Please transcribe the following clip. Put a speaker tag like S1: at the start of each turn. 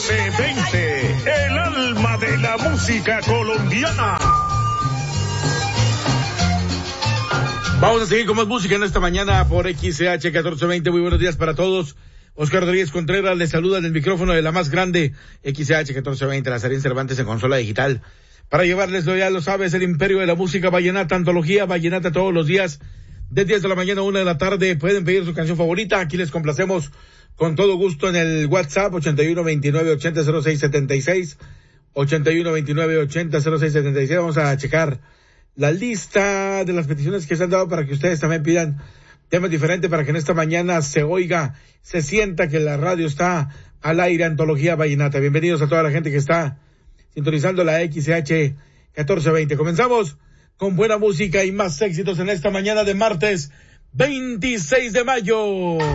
S1: 1420, el alma de la música colombiana.
S2: Vamos a seguir con más música en esta mañana por XCH 1420. Muy buenos días para todos. Oscar Rodríguez Contreras les saluda en el micrófono de la más grande XCH 1420, Lazarín Cervantes en consola digital. Para llevarles, ya lo sabes, el imperio de la música vallenata, antología vallenata todos los días, de 10 de la mañana a 1 de la tarde. Pueden pedir su canción favorita. Aquí les complacemos con todo gusto en el WhatsApp 8129800676, 8129800676. Vamos a checar la lista de las peticiones que se han dado para que ustedes también pidan temas diferentes, para que en esta mañana se oiga, se sienta que la radio está al aire. Antología vallenata. Bienvenidos a toda la gente que está sintonizando la XCH 1420. Comenzamos con buena música y más éxitos en esta mañana de martes 26 de mayo.